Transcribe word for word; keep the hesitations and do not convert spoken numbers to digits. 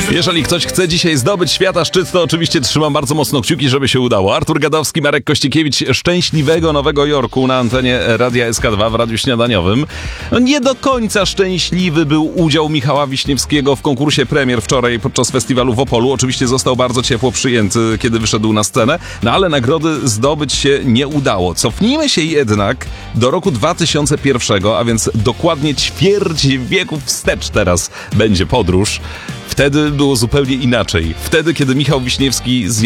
Jeżeli ktoś chce dzisiaj zdobyć świata szczyt, to oczywiście trzymam bardzo mocno kciuki, żeby się udało. Artur Gadowski, Marek Kościkiewicz, szczęśliwego Nowego Jorku na antenie Radia S K dwa w Radiu Śniadaniowym. No nie do końca szczęśliwy był udział Michała Wiśniewskiego w konkursie premier wczoraj podczas festiwalu w Opolu. Oczywiście został bardzo ciepło przyjęty, kiedy wyszedł na scenę, no ale nagrody zdobyć się nie udało. Cofnijmy się jednak do roku dwa tysiące pierwszego, a więc dokładnie ćwierć wieku wstecz teraz będzie podróż. Wtedy było zupełnie inaczej. Wtedy, kiedy Michał Wiśniewski z